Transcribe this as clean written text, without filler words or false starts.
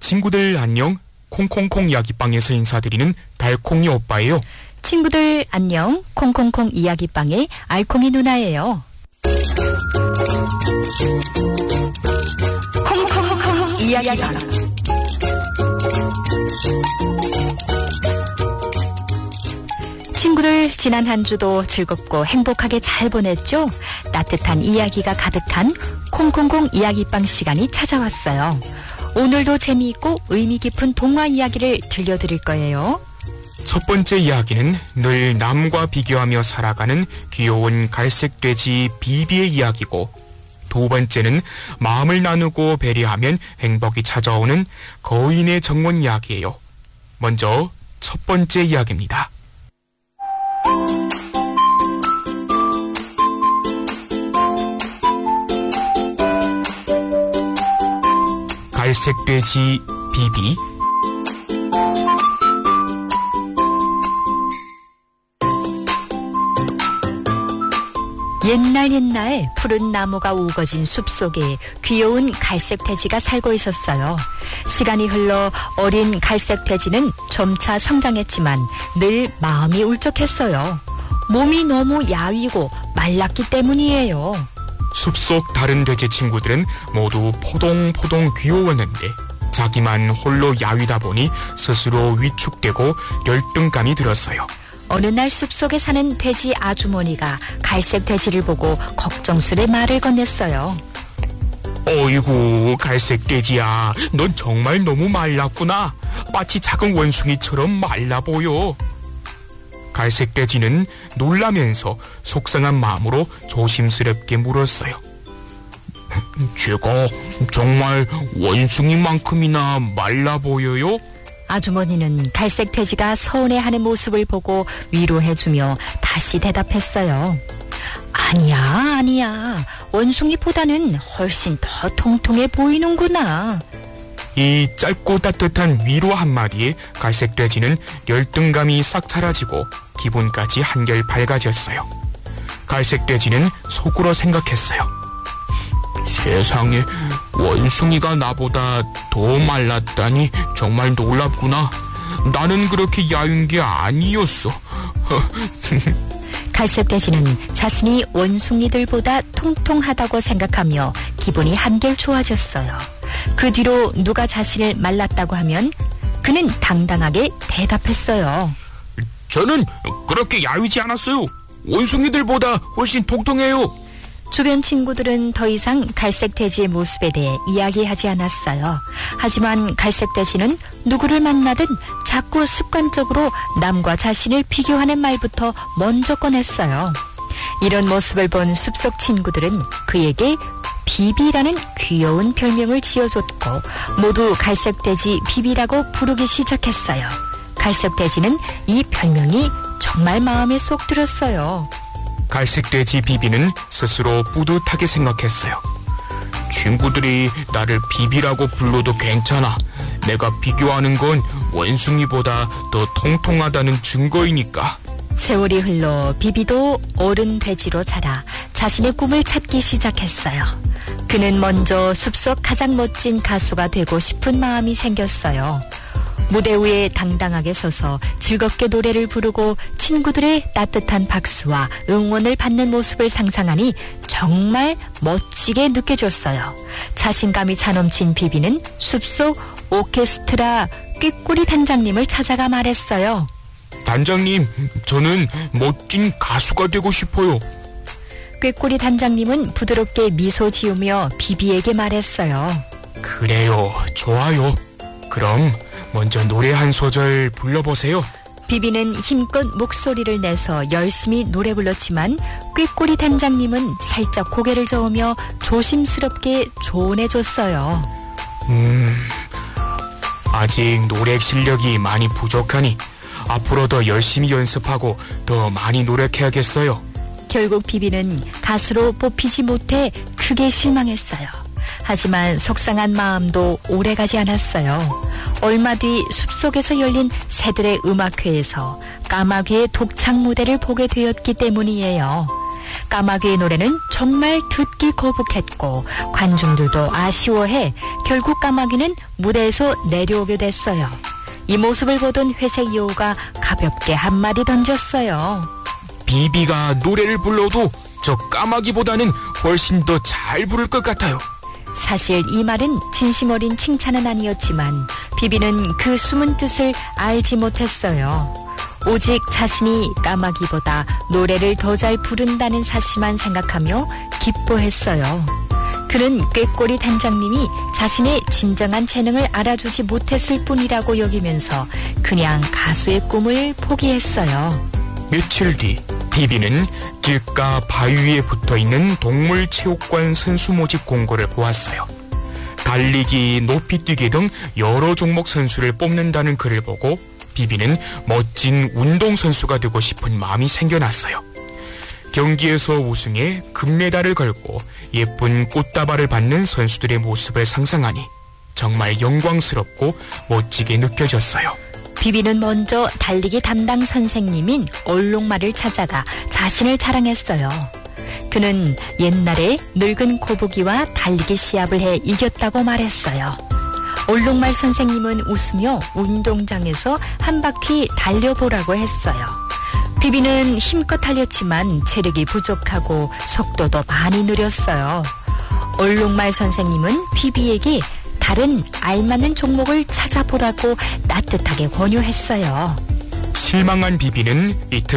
친구들 안녕. 콩콩콩 이야기방에서 인사드리는 달콩이 오빠예요. 친구들 안녕. 콩콩콩 이야기방의 알콩이 누나예요. 콩콩콩 이야기방. 친구들 지난 한 주도 즐겁고 행복하게 잘 보냈죠? 따뜻한 이야기가 가득한 콩콩콩 이야기방 시간이 찾아왔어요. 오늘도 재미있고 의미 깊은 동화 이야기를 들려드릴 거예요. 첫 번째 이야기는 늘 남과 비교하며 살아가는 귀여운 갈색 돼지 비비의 이야기고, 두 번째는 마음을 나누고 배려하면 행복이 찾아오는 거인의 정원 이야기예요. 먼저 첫 번째 이야기입니다. 갈색 돼지 비비. 옛날 푸른 나무가 우거진 숲속에 귀여운 갈색 돼지가 살고 있었어요. 시간이 흘러 어린 갈색 돼지는 점차 성장했지만 늘 마음이 울적했어요. 몸이 너무 야위고 말랐기 때문이에요. 숲속 다른 돼지 친구들은 모두 포동포동 귀여웠는데 자기만 홀로 야위다 보니 스스로 위축되고 열등감이 들었어요. 어느 날 숲속에 사는 돼지 아주머니가 갈색 돼지를 보고 걱정스레 말을 건넸어요. 어이구, 갈색 돼지야, 넌 정말 너무 말랐구나. 마치 작은 원숭이처럼 말라 보여. 갈색 돼지는 놀라면서 속상한 마음으로 조심스럽게 물었어요. 제가 정말 원숭이만큼이나 말라 보여요? 아주머니는 갈색 돼지가 서운해하는 모습을 보고 위로해주며 다시 대답했어요. 아니야. 원숭이보다는 훨씬 더 통통해 보이는구나. 이 짧고 따뜻한 위로 한마디에 갈색 돼지는 열등감이 싹 사라지고 기분까지 한결 밝아졌어요. 갈색 돼지는 속으로 생각했어요. 세상에, 원숭이가 나보다 더 말랐다니 정말 놀랍구나. 나는 그렇게 야윈 게 아니었어. 갈색 돼지는 자신이 원숭이들보다 통통하다고 생각하며 기분이 한결 좋아졌어요. 그 뒤로 누가 자신을 말랐다고 하면 그는 당당하게 대답했어요. 저는 그렇게 야위지 않았어요. 원숭이들보다 훨씬 통통해요. 주변 친구들은 더 이상 갈색 돼지의 모습에 대해 이야기하지 않았어요. 하지만 갈색 돼지는 누구를 만나든 자꾸 습관적으로 남과 자신을 비교하는 말부터 먼저 꺼냈어요. 이런 모습을 본 숲속 친구들은 그에게 비비라는 귀여운 별명을 지어줬고 모두 갈색 돼지 비비라고 부르기 시작했어요. 갈색 돼지는 이 별명이 정말 마음에 쏙 들었어요. 갈색 돼지 비비는 스스로 뿌듯하게 생각했어요. 친구들이 나를 비비라고 불러도 괜찮아. 내가 비교하는 건 원숭이보다 더 통통하다는 증거이니까. 세월이 흘러 비비도 어른 돼지로 자라 자신의 꿈을 찾기 시작했어요. 그는 먼저 숲속 가장 멋진 가수가 되고 싶은 마음이 생겼어요. 무대 위에 당당하게 서서 즐겁게 노래를 부르고 친구들의 따뜻한 박수와 응원을 받는 모습을 상상하니 정말 멋지게 느껴졌어요. 자신감이 차넘친 비비는 숲속 오케스트라 꾀꼬리 단장님을 찾아가 말했어요. 단장님, 저는 멋진 가수가 되고 싶어요. 꾀꼬리 단장님은 부드럽게 미소 지으며 비비에게 말했어요. 그래요, 좋아요. 그럼 먼저 노래 한 소절 불러보세요. 비비는 힘껏 목소리를 내서 열심히 노래 불렀지만 꾀꼬리 단장님은 살짝 고개를 저으며 조심스럽게 조언해줬어요. 아직 노래 실력이 많이 부족하니 앞으로 더 열심히 연습하고 더 많이 노력해야겠어요. 결국 비비는 가수로 뽑히지 못해 크게 실망했어요. 하지만 속상한 마음도 오래가지 않았어요. 얼마 뒤 숲속에서 열린 새들의 음악회에서 까마귀의 독창 무대를 보게 되었기 때문이에요. 까마귀의 노래는 정말 듣기 거북했고 관중들도 아쉬워해 결국 까마귀는 무대에서 내려오게 됐어요. 이 모습을 보던 회색 여우가 가볍게 한마디 던졌어요. 비비가 노래를 불러도 저 까마귀보다는 훨씬 더 잘 부를 것 같아요. 사실 이 말은 진심 어린 칭찬은 아니었지만 비비는 그 숨은 뜻을 알지 못했어요. 오직 자신이 까마귀보다 노래를 더 잘 부른다는 사실만 생각하며 기뻐했어요. 그는 꾀꼬리 단장님이 자신의 진정한 재능을 알아주지 못했을 뿐이라고 여기면서 그냥 가수의 꿈을 포기했어요. 며칠 뒤 비비는 길가 바위 위에 붙어있는 동물체육관 선수 모집 공고를 보았어요. 달리기, 높이뛰기 등 여러 종목 선수를 뽑는다는 글을 보고 비비는 멋진 운동선수가 되고 싶은 마음이 생겨났어요. 경기에서 우승해 금메달을 걸고 예쁜 꽃다발을 받는 선수들의 모습을 상상하니 정말 영광스럽고 멋지게 느껴졌어요. 비비는 먼저 달리기 담당 선생님인 얼룩말을 찾아가 자신을 자랑했어요. 그는 옛날에 늙은 거북이와 달리기 시합을 해 이겼다고 말했어요. 얼룩말 선생님은 웃으며 운동장에서 한 바퀴 달려보라고 했어요. 비비는 힘껏 달렸지만 체력이 부족하고 속도도 많이 느렸어요. 얼룩말 선생님은 비비에게 다른 알맞는 종목을 찾아보라고 따뜻하게 권유했어요. 실망한 비비는 이틀